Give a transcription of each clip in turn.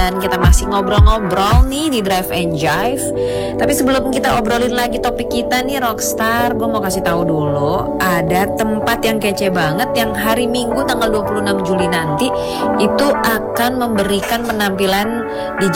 dan kita masih ngobrol-ngobrol nih di Drive and Jive. Tapi sebelum kita obrolin lagi topik kita nih Rockstar, gue mau kasih tahu dulu ada tempat yang kece banget yang hari Minggu tanggal 26 Juli nanti itu akan memberikan penampilan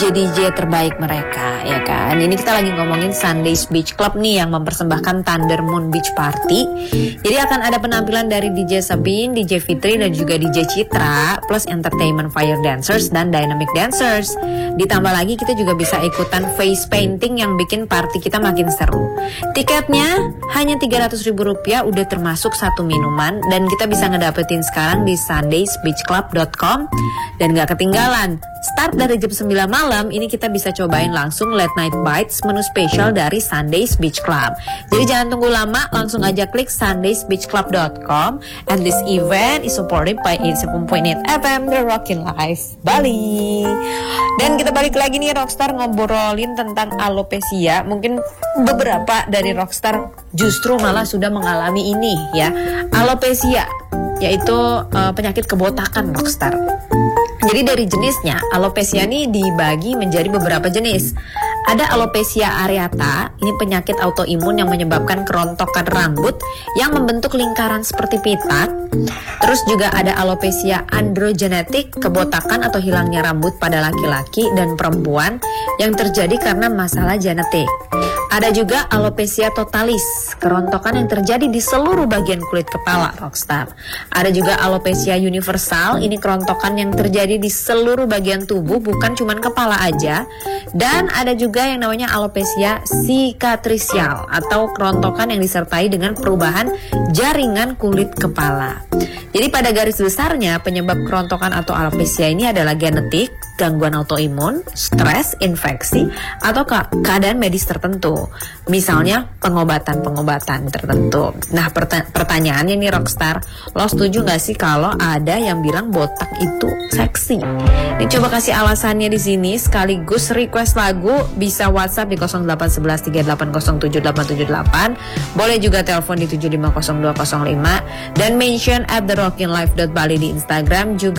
DJ terbaik mereka, ya kan? Ini kita lagi ngomongin Sundays Beach Club nih yang mempersembahkan Thunder Moon Beach Party. Jadi akan ada penampilan dari DJ Sabine, DJ Fitri dan juga DJ Citra plus entertainment fire dancers dan dynamic dancers. Ditambah lagi kita juga bisa ikutan face painting yang bikin party kita makin seru. Tiketnya hanya Rp300.000 udah termasuk satu minuman dan kita bisa ngedapetin sekarang di sundaysbeachclub.com. Dan gak ketinggalan, start dari jam 9 malam ini kita bisa cobain langsung Late Night Bites, menu spesial dari Sundays Beach Club. Jadi jangan tunggu lama, langsung aja klik sundaysbeachclub.com. And this event is supported by 87.8 FM The Rockin' Life Bali. Dan kita balik lagi nih Rockstar ngobrolin tentang alopecia. Mungkin beberapa dari Rockstar justru malah sudah mengalami ini ya, alopecia, yaitu penyakit kebotakan Rockstar. Jadi dari jenisnya, alopecia ini dibagi menjadi beberapa jenis. Ada alopecia areata, ini penyakit autoimun yang menyebabkan kerontokan rambut yang membentuk lingkaran seperti pita. Terus juga ada alopecia androgenetik, kebotakan atau hilangnya rambut pada laki-laki dan perempuan yang terjadi karena masalah genetik. Ada juga alopecia totalis, kerontokan yang terjadi di seluruh bagian kulit kepala Rockstar. Ada juga alopecia universal, ini kerontokan yang terjadi di seluruh bagian tubuh, bukan cuma kepala aja. Dan ada juga yang namanya alopecia sikatrisial atau kerontokan yang disertai dengan perubahan jaringan kulit kepala. Jadi pada garis besarnya penyebab kerontokan atau alopecia ini adalah genetik, gangguan autoimun, stres, infeksi, atau keadaan medis tertentu. Misalnya pengobatan tertentu. Nah pertanyaannya nih Rockstar, lo setuju gak sih kalau ada yang bilang botak itu seksi? Ini coba kasih alasannya di sini sekaligus request lagu, bisa WhatsApp di 0811380788. Boleh juga telepon di 750205 dan mention @therockinlife.bali di Instagram, juga